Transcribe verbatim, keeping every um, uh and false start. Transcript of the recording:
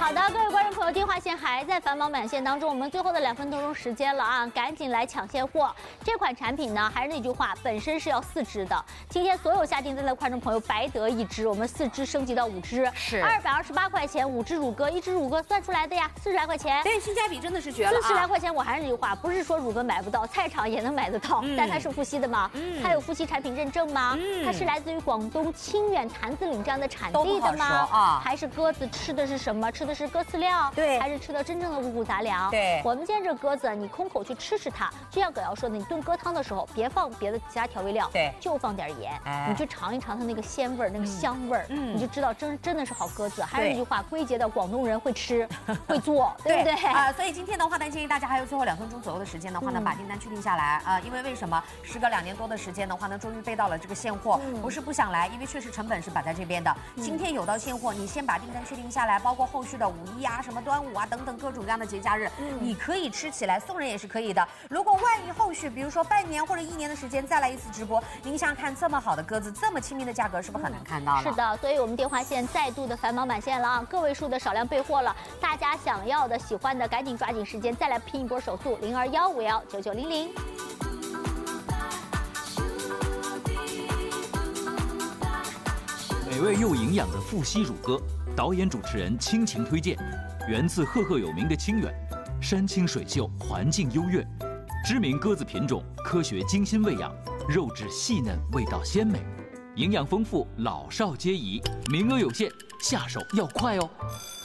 好的，各位观众朋友，电话线还在繁忙满线当中，我们最后的两分多钟时间了啊，赶紧来抢现货。这款产品呢，还是那句话，本身是要四支的。今天所有下订单的观众朋友白得一支，我们四支升级到五支， 是二百二十八块钱，五支乳鸽，一支乳鸽算出来的呀，四十来块钱。 对，性价比真的是绝了、啊。 四十来块钱，我还是那句话，不是说乳鸽买不到，菜场也能买得到，嗯、但它是富硒的吗？嗯，它有富硒产品认证吗？嗯，它是来自于广东清远坛子岭这样的产地的吗？啊，还是鸽子吃的是什么？吃的是鸽饲料， 对， 还是吃的真正的五谷杂粮？ 对， 我们今天这鸽子，你空口去吃吃它，就像葛瑶说的，你炖鸽汤的时候别放别的其他调味料， 对， 就放点盐，哎、你去尝一尝它那个鲜味儿，那个香味儿，嗯，你就知道真真的是好鸽子。还是那句话，归结到广东人会吃会做，对不对？啊、 呃，所以今天的话呢，建议大家还有最后两分钟左右的时间的话呢，嗯、把订单确定下来啊、呃，因为为什么？时隔两年多的时间的话呢，终于备到了这个现货，嗯、不是不想来，因为确实成本是摆在这边的。嗯、今天有到现货，你先把订单确定下来，包括后续的五一啊、什么端午啊等等各种各样的节假日，嗯、你可以吃起来，送人也是可以的。如果万一后续，比如说半年或者一年的时间再来一次直播，您想想看，这么好的鸽子，这么亲民的价格，是不是很难看到了？ 是的，所以我们电话线再度的繁忙满线了啊，个位数的少量备货了，大家想要的、喜欢的，赶紧抓紧时间再来拼一波手速，零二幺五幺九九零零。 美味又营养的富硒乳鸽，导演主持人倾情推荐，源自赫赫有名的清远，山清水秀，环境优越，知名鸽子品种，科学精心喂养，肉质细嫩，味道鲜美，营养丰富，老少皆宜，名额有限，下手要快哦。